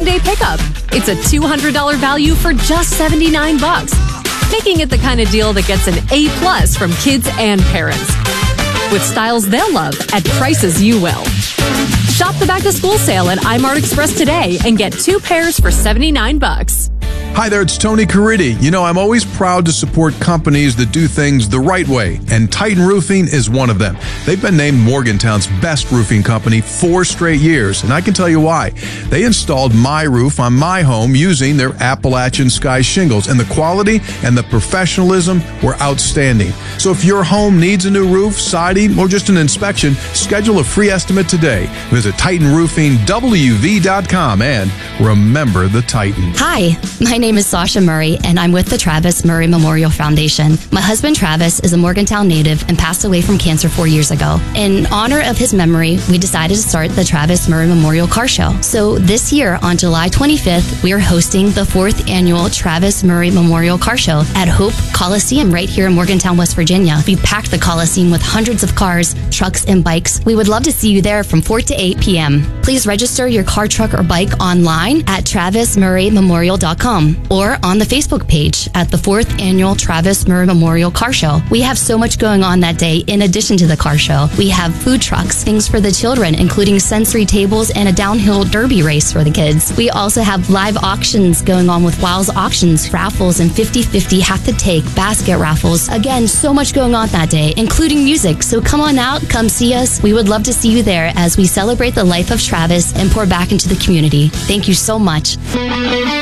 same-day pickup. It's a $200 value for just $79, making it the kind of deal that gets an A+ from kids and parents. With styles they'll love at prices you will. Shop the back-to-school sale at iMart Express today and get 2 pairs for $79. Hi there, it's Tony Caridi. You know, I'm always proud to support companies that do things the right way, and Titan Roofing is one of them. They've been named Morgantown's best roofing company 4 straight years, and I can tell you why. They installed my roof on my home using their Appalachian Sky shingles, and the quality and the professionalism were outstanding. So if your home needs a new roof, siding, or just an inspection, schedule a free estimate today. Visit TitanRoofingWV.com and remember the Titan. Hi, my name is Sasha Murray, and I'm with the Travis Murray Memorial Foundation. My husband Travis is a Morgantown native and passed away from cancer 4 years ago. In honor of his memory, we decided to start the Travis Murray Memorial Car Show. So this year, on July 25th, we are hosting the 4th annual Travis Murray Memorial Car Show at Hope Coliseum right here in Morgantown, West Virginia. We packed the Coliseum with hundreds of cars, trucks, and bikes. We would love to see you there from 4 to 8 p.m. Please register your car, truck, or bike online at TravisMurrayMemorial.com or on the Facebook page at the 4th Annual Travis Murray Memorial Car Show. We have so much going on that day in addition to the car show. We have food trucks, things for the children, including sensory tables and a downhill derby race for the kids. We also have live auctions going on with Wiles Auctions, raffles, and 50-50 have to take basket raffles. Again, so much going on that day, including music. So come on out, come see us. We would love to see you there as we celebrate the life of Travis and pour back into the community. Thank you so much.